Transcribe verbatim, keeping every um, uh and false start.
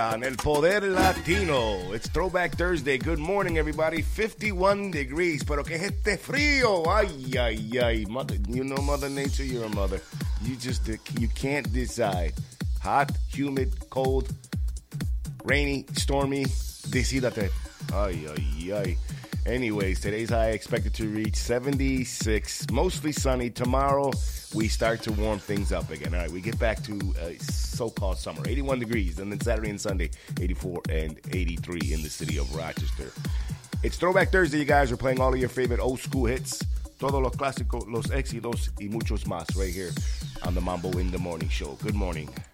On El Poder Latino. It's Throwback Thursday. Good morning, everybody. fifty-one degrees. Pero que es este frío. Ay, ay, ay. Mother, you know Mother Nature, you're a mother. You just, you can't decide. Hot, humid, cold, rainy, stormy. Decídate. Ay, ay, ay. Anyways, today's high expected to reach seventy-six. Mostly sunny. Tomorrow, we start to warm things up again. All right, we get back to uh, so-called summer. eighty-one degrees. And then Saturday and Sunday, eighty-four and eighty-three in the city of Rochester. It's Throwback Thursday, you guys. We're playing all of your favorite old school hits. Todos los clásicos, los éxitos, y muchos más right here on the Mambo in the Morning Show. Good morning.